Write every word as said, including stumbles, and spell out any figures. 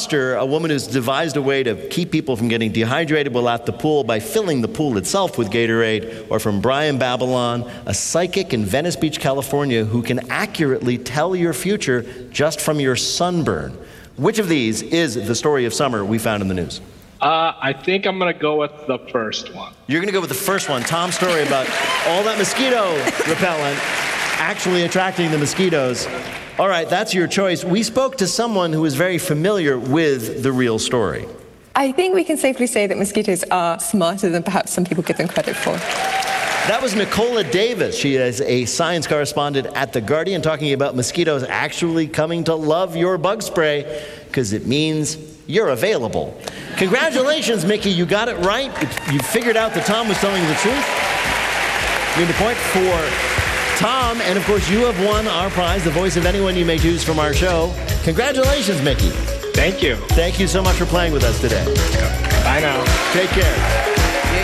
Foster, a woman who's devised a way to keep people from getting dehydrated while at the pool by filling the pool itself with Gatorade. Or from Brian Babylon, a psychic in Venice Beach, California, who can accurately tell your future just from your sunburn. Which of these is the story of summer we found in the news? Uh, I think I'm going to go with the first one. You're going to go with the first one. Tom's story about all that mosquito repellent actually attracting the mosquitoes. All right, that's your choice. We spoke to someone who is very familiar with the real story. I think we can safely say that mosquitoes are smarter than perhaps some people give them credit for. That was Nicola Davis. She is a science correspondent at The Guardian, talking about mosquitoes actually coming to love your bug spray because it means you're available. Congratulations, Mickey. You got it right. You figured out that Tom was telling you the truth. You need a point for Tom. And, of course, you have won our prize, the voice of anyone you may choose from our show. Congratulations, Mickey. Thank you. Thank you so much for playing with us today. Bye now. Take care.